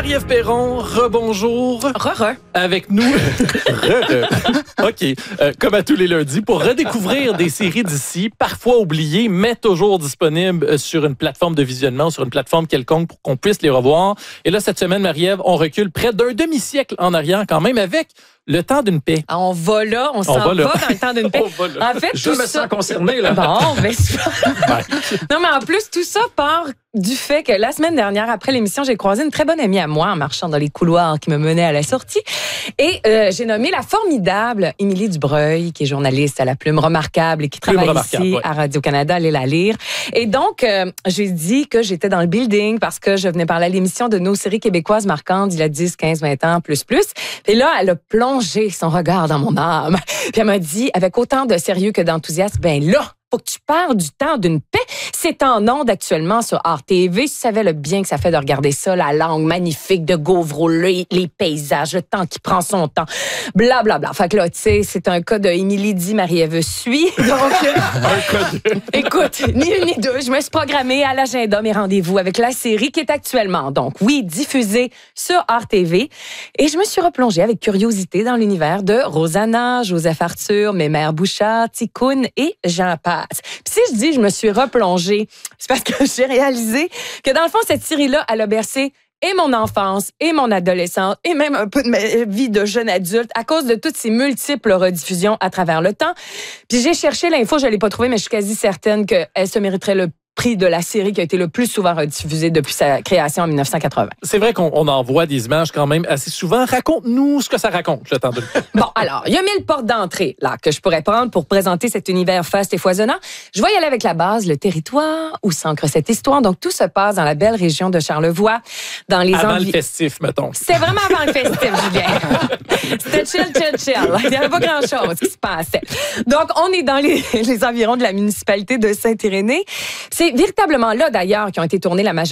Marie-Ève Perron, rebonjour. Re-re. Avec nous. OK. Comme à tous les lundis, pour redécouvrir des séries d'ici, parfois oubliées, mais toujours disponibles sur une plateforme de visionnement, sur une plateforme quelconque pour qu'on puisse les revoir. Et là, cette semaine, Marie-Ève, on recule près d'un demi-siècle en arrière quand même avec Le temps d'une paix. On va là, on s'en va dans le temps d'une paix. En fait, je me sens concerné, là. Bon, mais non, mais en plus, tout ça part du fait que la semaine dernière, après l'émission, j'ai croisé une très bonne amie à moi en marchant dans les couloirs qui me menaient à la sortie. Et j'ai nommé la formidable Émilie Dubreuil, qui est journaliste à La Plume remarquable et qui travaille ici à Radio-Canada, allez la lire. Et donc, j'ai dit que j'étais dans le building parce que je venais parler à l'émission de nos séries québécoises marquantes il y a 10, 15, 20 ans, plus. Et là, elle a plongé son regard dans mon âme. Puis elle m'a dit, avec autant de sérieux que d'enthousiasme, ben là, faut que tu parles du temps d'une paix. C'est en ondes actuellement sur RTV. Tu savais le bien que ça fait de regarder ça, la langue magnifique de Gauvreau, les paysages, le temps qui prend son temps, blablabla. Fait que là, tu sais, c'est un cas de Émilie dit, Marie-Ève suit. Donc, écoute, ni une ni deux, je me suis programmée à l'agenda mes rendez-vous avec la série qui est actuellement, donc oui, diffusée sur RTV. Et je me suis replongée avec curiosité dans l'univers de Rosanna, Joseph Arthur, Mémère Bouchard, Ticoun et Jean Passe. Puis si je dis je me suis replongée, c'est parce que j'ai réalisé que dans le fond, cette série-là, elle a bercé et mon enfance, et mon adolescence, et même un peu de ma vie de jeune adulte à cause de toutes ces multiples rediffusions à travers le temps. Puis j'ai cherché l'info, je l'ai pas trouvée, mais je suis quasi certaine qu'elle se mériterait le prix de la série qui a été le plus souvent rediffusée depuis sa création en 1980. C'est vrai qu'on en voit des images quand même assez souvent. Raconte-nous ce que ça raconte, le temps d'une paix. Bon, alors, il y a 1000 portes d'entrée là que je pourrais prendre pour présenter cet univers vaste et foisonnant. Je vais y aller avec la base, le territoire où s'ancre cette histoire. Donc, tout se passe dans la belle région de Charlevoix, dans les avant le festif, mettons. C'était vraiment avant le festif, Julien. C'était chill. Il n'y avait pas grand-chose qui se passait. Donc, on est dans les environs de la municipalité de Saint-Irénée. C'est véritablement là, d'ailleurs, qui ont été tournées la majorité